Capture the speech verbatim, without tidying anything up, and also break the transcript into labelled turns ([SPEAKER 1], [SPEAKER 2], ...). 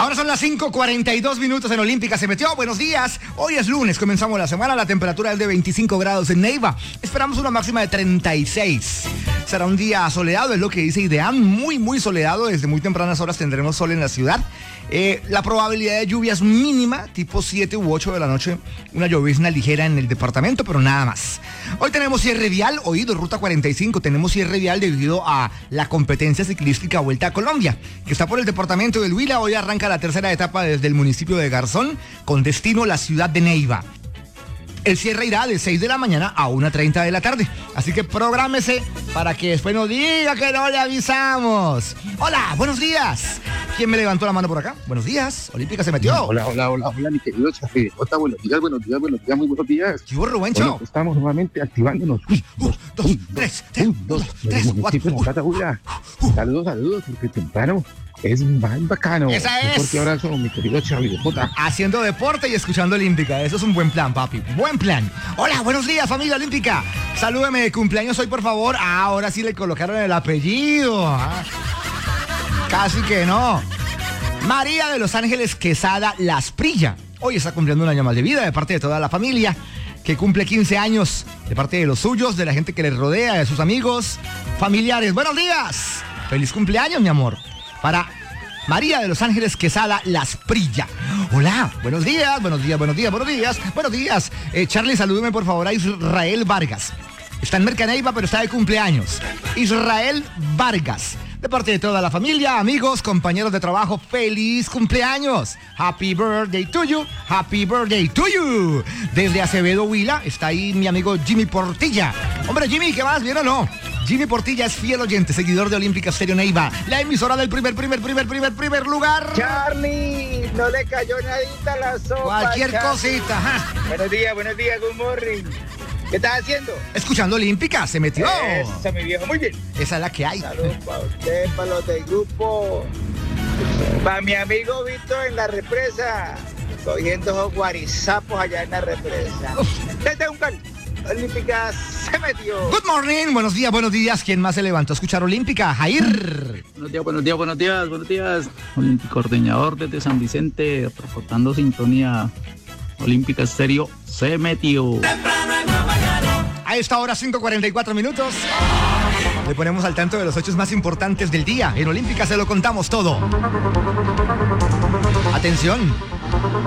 [SPEAKER 1] Ahora son las cinco cuarenta y dos minutos en Olímpica. Se metió. Buenos días. Hoy es lunes. Comenzamos la semana. La temperatura es de veinticinco grados en Neiva. Esperamos una máxima de treinta y seis. Será un día soleado, es lo que dice Idean. Muy, muy soleado. Desde muy tempranas horas tendremos sol en la ciudad. Eh, la probabilidad de lluvia es mínima, tipo siete u ocho de la noche. Una llovizna ligera en el departamento, pero nada más. Hoy tenemos cierre vial, oído, ruta cuarenta y cinco. Tenemos cierre vial debido a la competencia ciclística Vuelta a Colombia, que está por el departamento del Huila. Hoy arranca la tercera etapa desde el municipio de Garzón, con destino la ciudad de Neiva. El cierre irá de seis de la mañana a una treinta de la tarde. Así que prográmese para que después nos diga que no le avisamos. Hola, buenos días. ¿Quién me levantó la mano por acá? Buenos días. Olímpica se metió.
[SPEAKER 2] Hola, hola, hola, hola, mi querido Chafe. Hola, buenos días, buenos días, buenos días, muy buenos días.
[SPEAKER 1] ¿Qué hubo, Rubencho?
[SPEAKER 2] Bueno, estamos nuevamente activándonos.
[SPEAKER 1] Uy, un, dos, un, tres,
[SPEAKER 2] un, dos, tres, cuatro. Saludos, saludos, porque temprano es más bacano.
[SPEAKER 1] Esa es.
[SPEAKER 2] Un fuerte abrazo, mi querido Chavi.
[SPEAKER 1] Haciendo deporte y escuchando Olímpica. Eso es un buen plan, papi. Buen plan. Hola, buenos días, familia Olímpica. Salúdeme de cumpleaños hoy, por favor. Ah, ahora sí le colocaron el apellido. Ah, casi que no. María de Los Ángeles Quesada Lasprilla. Hoy está cumpliendo un año más de vida de parte de toda la familia, que cumple quince años, de parte de los suyos, de la gente que le rodea, de sus amigos, familiares. Buenos días. Feliz cumpleaños, mi amor. Para María de Los Ángeles Quesada Lasprilla. Hola, buenos días, buenos días, buenos días, buenos días, buenos días. Eh, Charlie, salúdeme por favor a Israel Vargas. Está en Mercaneiva, pero está de cumpleaños. Israel Vargas. De parte de toda la familia, amigos, compañeros de trabajo, feliz cumpleaños. Happy birthday to you, happy birthday to you. Desde Acevedo, Huila, está ahí mi amigo Jimmy Portilla. Hombre, Jimmy, ¿qué más? ¿Bien o no? Jimmy Portilla es fiel oyente, seguidor de Olímpica Stereo Neiva, la emisora del primer, primer, primer, primer, primer lugar.
[SPEAKER 3] Charlie, no le cayó nadita a la sopa.
[SPEAKER 1] Cualquier
[SPEAKER 3] Charlie.
[SPEAKER 1] cosita, ajá.
[SPEAKER 3] Buenos días, buenos días, good morning. ¿Qué estás haciendo?
[SPEAKER 1] Escuchando Olímpica, se metió.
[SPEAKER 3] Eso, mi viejo, muy bien.
[SPEAKER 1] Esa es la que hay.
[SPEAKER 3] Saludos para usted, para los del grupo. Para mi amigo Víctor en la represa, cogiendo esos guarizapos allá en la represa. Desde un cal. Olímpica se metió.
[SPEAKER 1] Good morning, buenos días, buenos días. ¿Quién más se levantó a escuchar Olímpica? Jair.
[SPEAKER 4] Buenos días, buenos días, buenos días, buenos días. Olímpico ordeñador desde San Vicente, reportando sintonía. Olímpica Estéreo se metió.
[SPEAKER 1] A esta hora, cinco cuarenta y cuatro minutos. Le ponemos al tanto de los hechos más importantes del día. En Olímpica se lo contamos todo. Atención.